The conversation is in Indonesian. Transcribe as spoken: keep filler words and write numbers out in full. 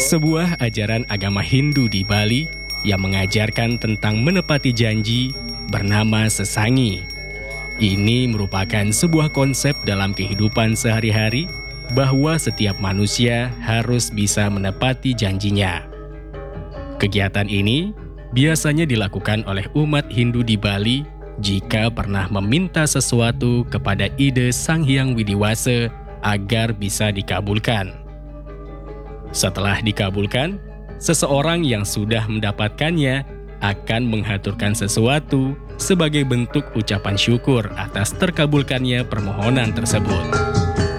Sebuah ajaran agama Hindu di Bali yang mengajarkan tentang menepati janji bernama sesangi. Ini merupakan sebuah konsep dalam kehidupan sehari-hari bahwa setiap manusia harus bisa menepati janjinya. Kegiatan ini biasanya dilakukan oleh umat Hindu di Bali jika pernah meminta sesuatu kepada ide Sang Hyang Widiwasa agar bisa dikabulkan. Setelah dikabulkan, seseorang yang sudah mendapatkannya akan menghaturkan sesuatu sebagai bentuk ucapan syukur atas terkabulkannya permohonan tersebut.